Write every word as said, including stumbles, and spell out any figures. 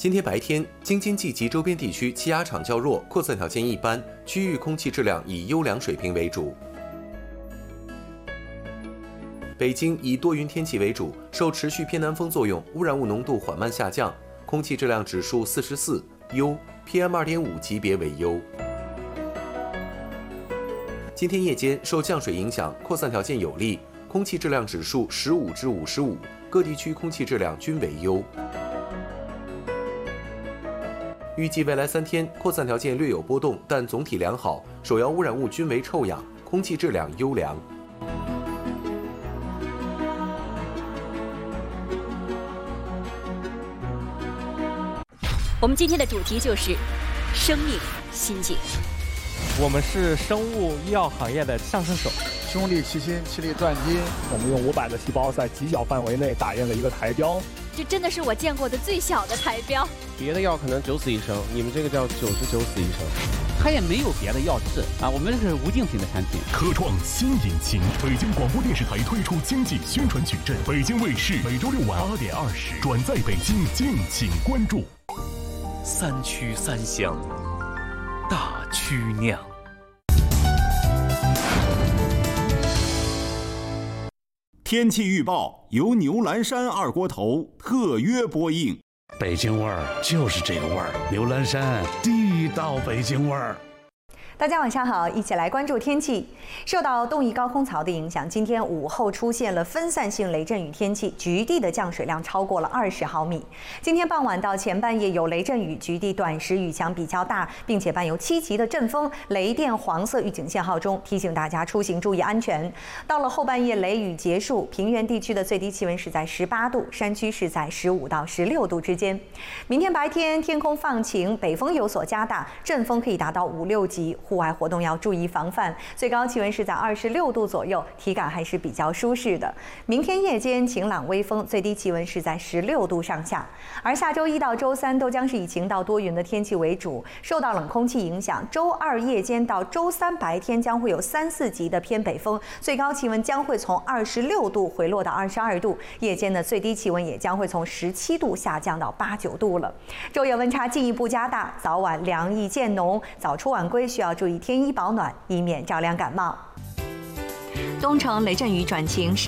今天白天，京津冀及周边地区气压场较弱，扩散条件一般，区域空气质量以优良水平为主。北京以多云天气为主，受持续偏南风作用，污染物浓度缓慢下降，空气质量指数四十四，优 ；P M 二点五 级别为优。今天夜间受降水影响，扩散条件有利，空气质量指数十五至五十五，各地区空气质量均为优。预计未来三天扩散条件略有波动，但总体良好，首要污染物均为臭氧，空气质量优良。 我们今天的主题就是生命心境。 我们是生物医药行业的上升手， 兄弟齐心，其利断金。 我们用五百的细胞在极小范围内打印了一个台标， 这真的是我见过的最小的台标。 别的药可能九死一生，你们这个叫九十九死一生。 它也没有别的药治啊，我们这是无尽型的产品。 科创新引擎，北京广播电视台推出经济宣传矩阵，北京卫视每周六晚八点二十转载北京，敬请关注。 三曲三香，大曲酿。 天气预报由牛栏山二锅头特约播映。 北京味儿就是这个味儿，牛栏山地道北京味儿。 大家晚上好，一起来关注天气。受到东移高空槽的影响，今天午后出现了分散性雷阵雨天气，局地的降水量超过了二十毫米。今天傍晚到前半夜有雷阵雨，局地短时雨强比较大，并且伴有七级的阵风，雷电黄色预警信号中，提醒大家出行注意安全。到了后半夜雷雨结束，平原地区的最低气温是在十八度，山区是在十五到十六度之间。明天白天天空放晴，北风有所加大，阵风可以达到五六级。户外活动要注意防范，最高气温是在二十六度左右，体感还是比较舒适的。明天夜间晴朗微风，最低气温是在十六度上下。而下周一到周三都将是以晴到多云的天气为主，受到冷空气影响，周二夜间到周三白天将会有三四级的偏北风，最高气温将会从二十六度回落到二十二度，夜间的最低气温也将会从十七度下降到八九度了。昼夜温差进一步加大，早晚凉意渐浓，早出晚归需要注意添衣保暖，以免着凉感冒。东城雷阵雨转晴。